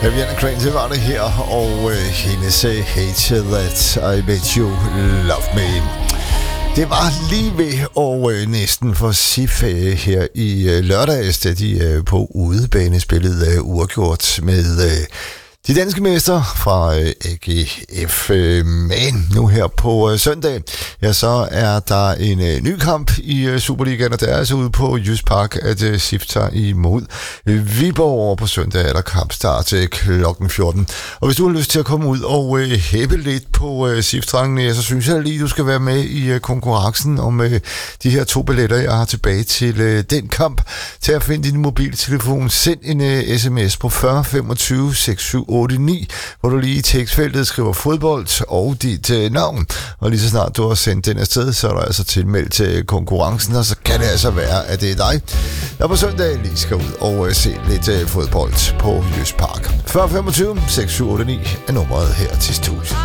Viviana Cranston var det her, og hendes Hate That I Bet You Love Me. Det var lige ved og næsten for SIF her i lørdags, da de på udebane spillede uafgjort med de danske mester fra AGF. Men nu her på søndag, ja, så er der en ny kamp i Superligaen, og der er altså ude på Jysk Park, at SIF tager imod Viborg. Over på søndag er der kampstart klokken 14. Og hvis du har lyst til at komme ud og hæppe lidt på SIF-drengene, så synes jeg lige, du skal være med i konkurrencen om de her 2 billetter, jeg har tilbage til den kamp. Til at finde din mobiltelefon, send en sms på 40 25 67 89, hvor du lige i tekstfeltet skriver fodbold og dit navn. Og lige så snart du har sendt den afsted, så er der altså tilmeldt til konkurrencen, og så kan det altså være, at det er dig, der på søndag lige skal ud og se lidt fodbold på Jysk Park. 40 25 67 89 er nummeret her til studiet.